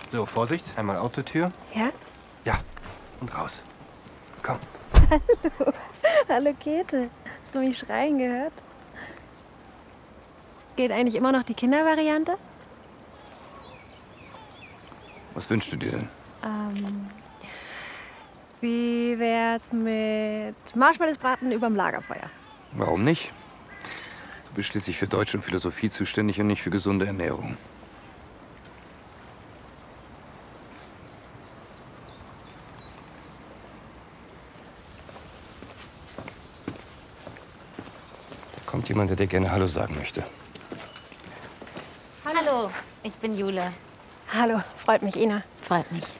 So, Vorsicht. Einmal Autotür. Ja? Ja, und raus. Komm. Hallo. Hallo, Käthe. Hast du mich schreien gehört? Geht eigentlich immer noch die Kindervariante? Was wünschst du dir denn? Wie wär's mit Marshmallowsbraten überm Lagerfeuer? Warum nicht? Du bist schließlich für Deutsch und Philosophie zuständig und nicht für gesunde Ernährung. Da kommt jemand, der dir gerne Hallo sagen möchte. Hallo, ich bin Jule. Hallo, freut mich, Ina. Freut mich.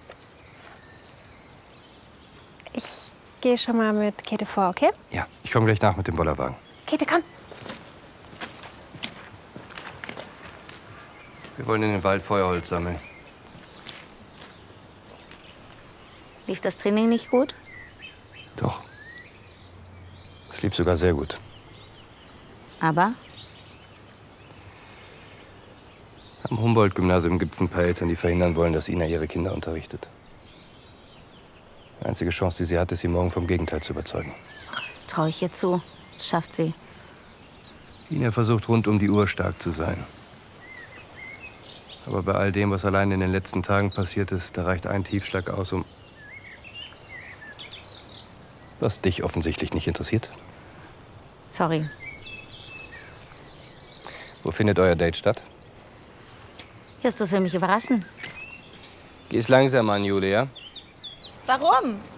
Ich gehe schon mal mit Käthe vor, okay? Ja, ich komme gleich nach mit dem Bollerwagen. Käthe, komm. Wir wollen in den Wald Feuerholz sammeln. Lief das Training nicht gut? Doch. Es lief sogar sehr gut. Aber? Am Humboldt-Gymnasium gibt es ein paar Eltern, die verhindern wollen, dass Ina ihre Kinder unterrichtet. Die einzige Chance, die sie hat, ist, sie morgen vom Gegenteil zu überzeugen. Das traue ich ihr zu. Das schafft sie. Ina versucht, rund um die Uhr stark zu sein. Aber bei all dem, was allein in den letzten Tagen passiert ist, da reicht ein Tiefschlag aus, um... Was dich offensichtlich nicht interessiert. Sorry. Wo findet euer Date statt? Justus will mich überraschen. Geh's langsam an, Julia. Warum?